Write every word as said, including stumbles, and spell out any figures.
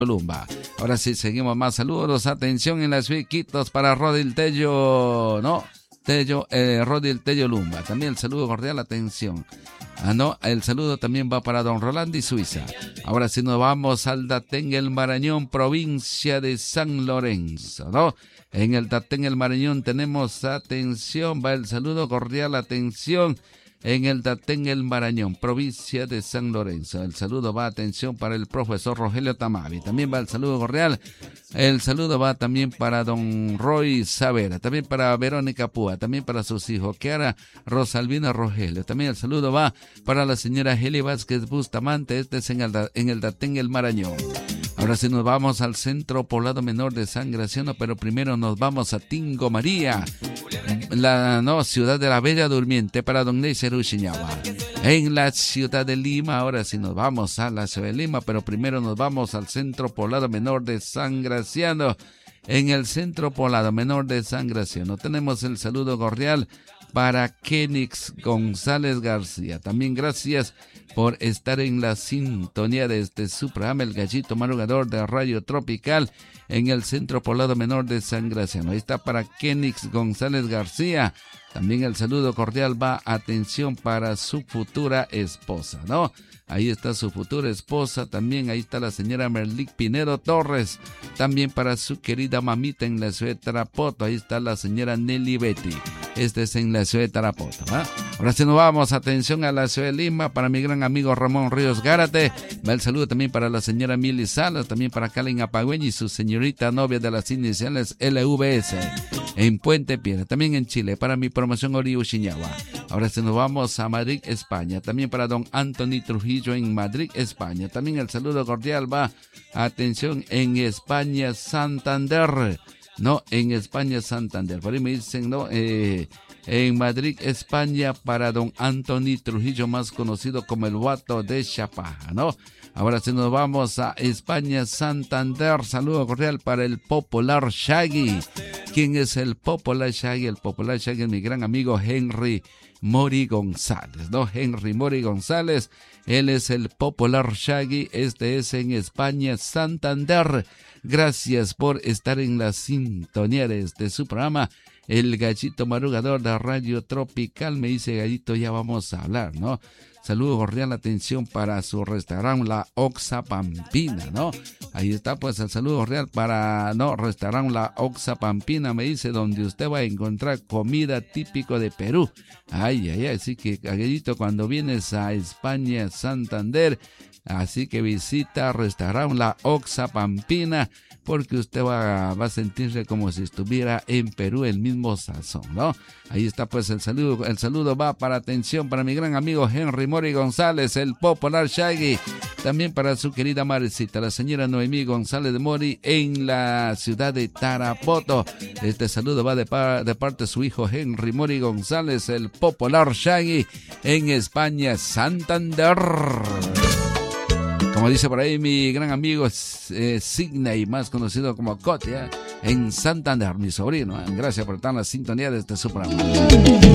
Lumba. Ahora sí, seguimos más saludos. Atención en las Iquitos para Rodil Tello, ¿no? Tello, eh, Rodil Tello Lumba. También el saludo cordial, atención. Ah, no, el saludo también va para don Rolandi Suiza. Ahora sí nos vamos al Datén, el Marañón, provincia de San Lorenzo, ¿no? En el Datén, el Marañón tenemos, atención, va el saludo cordial, atención. En el Datén, el Marañón, provincia de San Lorenzo. El saludo va, atención, para el profesor Rogelio Tamavi. También va el saludo cordial. El saludo va también para don Roy Savera. También para Verónica Púa. También para sus hijos, Kiara, Rosalvina, Rogelio. También el saludo va para la señora Heli Vázquez Bustamante. Este es en el, en el Datén, el Marañón. Ahora sí nos vamos al Centro Poblado Menor de San Graciano, pero primero nos vamos a Tingo María, la no, ciudad de la Bella Durmiente, para don Neyser Ushiñawa. En la ciudad de Lima, ahora sí nos vamos a la ciudad de Lima, pero primero nos vamos al Centro Poblado Menor de San Graciano. En el Centro Poblado Menor de San Graciano tenemos el saludo cordial para Kenix González García. También gracias por estar en la sintonía de este su programa, El Gallito Madrugador de Radio Tropical, en el Centro Poblado Menor de San Graciano. Ahí está para Kenix González García. También el saludo cordial va, atención, para su futura esposa, ¿no? Ahí está su futura esposa, también ahí está la señora Merlic Pinedo Torres, también para su querida mamita en la ciudad de Tarapoto, ahí está la señora Nelly Betty, este es en la ciudad de Tarapoto, ¿va? Ahora sí nos vamos, atención, a la ciudad de Lima, para mi gran amigo Ramón Ríos Gárate, va el saludo también para la señora Mili Salas, también para Kalen Apagüeña y su señorita novia de las iniciales L V S, en Puente Piedra, también en Chile, para mi promoción Ori Ushiñawa. Ahora sí nos vamos a Madrid, España, también para don Anthony Trujillo en Madrid, España. También el saludo cordial va, atención, en España, Santander, no, en España, Santander. Por ahí me dicen, no, eh, en Madrid, España, para don Anthony Trujillo, más conocido como el Guato de Chapaja, ¿no? Ahora sí nos vamos a España, Santander. Saludo cordial para el Popular Shaggy. ¿Quién es el Popular Shaggy? El Popular Shaggy es mi gran amigo Henry Mori González, ¿no? Henry Mori González, él es el Popular Shaggy, este es en España, Santander. Gracias por estar en la sintonía de este su programa, El Gallito Madrugador de Radio Tropical. Me dice Gallito, ya vamos a hablar, ¿no? Saludo cordial, atención, para su restaurante La Oxa Pampina, ¿no? Ahí está pues el saludo cordial para, no, restaurante La Oxa Pampina, me dice, donde usted va a encontrar comida típico de Perú. Ay, ay, ay, así que, Gallito, cuando vienes a España, Santander, así que visita restaurante La Oxa Pampina, porque usted va, va a sentirse como si estuviera en Perú, el mismo sazón, ¿no? Ahí está pues el saludo, el saludo va para, atención, para mi gran amigo Henry Mori González, el Popular Shaggy, también para su querida madrecita, la señora Noemí González de Mori, en la ciudad de Tarapoto. Este saludo va de, par, de parte de su hijo Henry Mori González, el Popular Shaggy, en España, Santander. Como dice por ahí mi gran amigo eh, Sidney, más conocido como Cotia, en Santander, mi sobrino. ¿eh? Gracias por estar en la sintonía de este su programa.